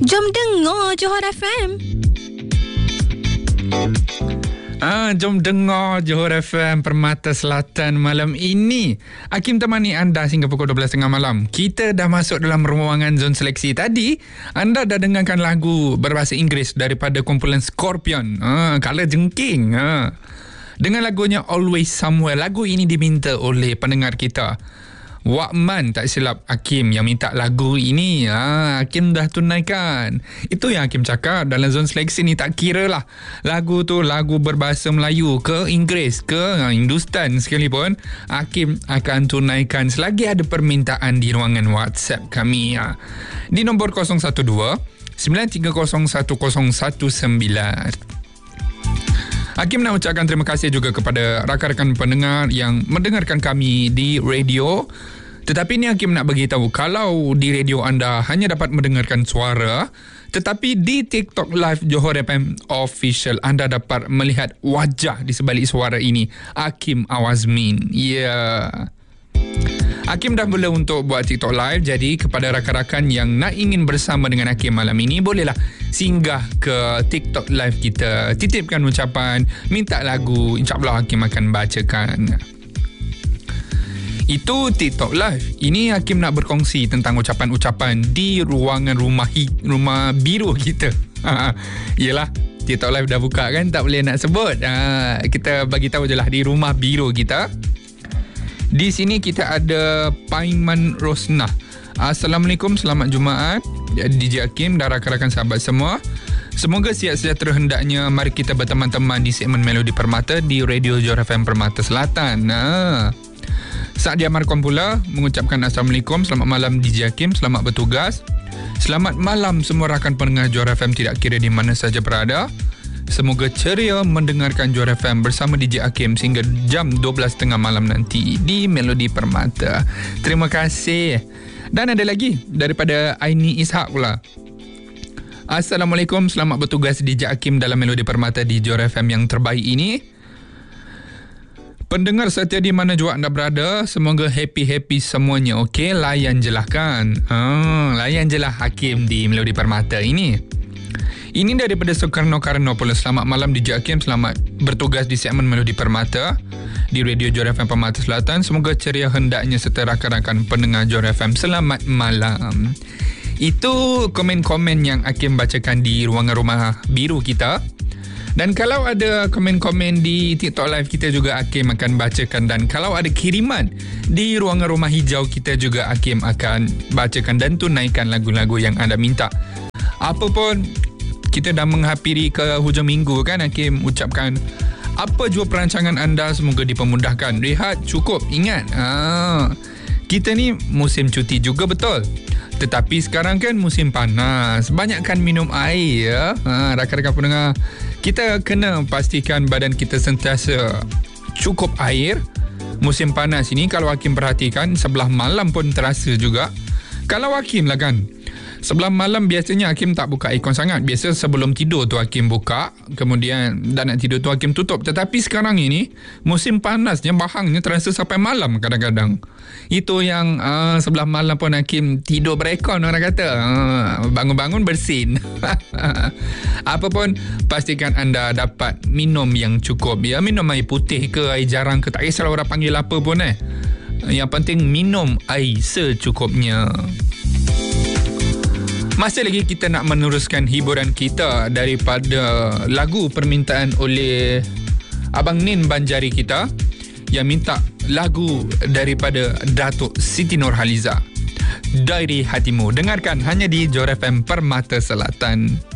Jom dengar Johor FM. Jom dengar Johor FM Permata Selatan malam ini. Hakim temani anda hingga pukul 12.30 malam. Kita dah masuk dalam ruangan zon seleksi tadi. Anda dah dengarkan lagu berbahasa Inggeris daripada kumpulan Scorpion. Kala jengking. Dengan lagunya Always Somewhere. Lagu ini diminta oleh pendengar kita. Wakman tak silap Hakim yang minta lagu ini. Hakim dah tunaikan. Itu yang Hakim cakap. Dalam zon seleksi ni tak kira lah lagu tu lagu berbahasa Melayu ke Inggeris ke Hindustan sekalipun, Hakim akan tunaikan selagi ada permintaan di ruangan WhatsApp kami di nombor 012 9301019. Hakim nak ucapkan terima kasih juga kepada rakan-rakan pendengar yang mendengarkan kami di radio. Tetapi ni Hakim nak beritahu, kalau di radio anda hanya dapat mendengarkan suara, tetapi di TikTok Live Johor FM Official anda dapat melihat wajah di sebalik suara ini, Hakim Awazmin. Hakim dah mula untuk buat TikTok Live. Jadi kepada rakan-rakan yang nak ingin bersama dengan Hakim malam ini, bolehlah singgah ke TikTok Live kita, titipkan ucapan, minta lagu, insyaAllah Hakim akan bacakan. Itu TikTok Live. Ini Hakim nak berkongsi tentang ucapan-ucapan di ruangan rumah biru kita. Yelah, TikTok Live dah buka kan, tak boleh nak sebut. Kita bagi tahu je lah di rumah biru kita. Di sini kita ada Paiman Rosnah. Assalamualaikum, selamat Jumaat DJ Hakim dan rakan-rakan sahabat semua. Semoga sihat sejahtera hendaknya. Mari kita berteman-teman di segmen Melodi Permata di Radio Johor FM Permata Selatan. Saat diamarkan pula mengucapkan Assalamualaikum, selamat malam DJ Hakim, selamat bertugas. Selamat malam semua rakan pendengar Johor FM tidak kira di mana saja berada. Semoga ceria mendengarkan Johor FM bersama DJ Hakim sehingga jam 12.30 malam nanti di Melodi Permata. Terima kasih. Dan ada lagi daripada Aini Ishak pula. Assalamualaikum, selamat bertugas DJ Hakim dalam Melodi Permata di Johor FM yang terbaik ini. Pendengar setia di mana jua anda berada, semoga happy-happy semuanya. Okey, layan je lah kan. Layan je lah Hakim di Melodi Permata ini. Ini daripada Soekarno Karno pula. Selamat malam DJ Hakim, selamat bertugas di segmen Melodi Permata di Radio Johor FM Permata Selatan. Semoga ceria hendaknya serta rakan-rakan pendengar Johor FM. Selamat malam. Itu komen-komen yang Hakim bacakan di ruangan rumah biru kita. Dan kalau ada komen-komen di TikTok Live kita juga Hakim akan bacakan. Dan kalau ada kiriman di ruangan rumah hijau kita juga Hakim akan bacakan dan tunaikan lagu-lagu yang anda minta. Apapun, kita dah menghampiri ke hujung minggu kan, Hakim ucapkan apa jua perancangan anda semoga dipermudahkan. Rehat cukup, ingat kita ni musim cuti juga betul, tetapi sekarang kan musim panas. Banyakkan minum air ya. Rakan-rakan pendengar, kita kena pastikan badan kita sentiasa cukup air. Musim panas ini kalau Hakim perhatikan, sebelah malam pun terasa juga. Kalau Hakim lah kan, sebelah malam biasanya Hakim tak buka aircon sangat. Biasa sebelum tidur tu Hakim buka, kemudian dah nak tidur tu Hakim tutup. Tetapi sekarang ini musim panasnya, bahangnya terasa sampai malam kadang-kadang. Itu yang sebelah malam pun Hakim tidur beraircon, orang kata. Bangun-bangun bersin. Apapun, pastikan anda dapat minum yang cukup. Ya, minum air putih ke air jarang ke, tak kisahlah orang panggil apa pun Yang penting minum air secukupnya. Masih lagi kita nak meneruskan hiburan kita daripada lagu permintaan oleh Abang Nin Banjari kita yang minta lagu daripada Datuk Siti Nurhaliza, Diary Hatimu. Dengarkan hanya di Johor FM Permata Selatan.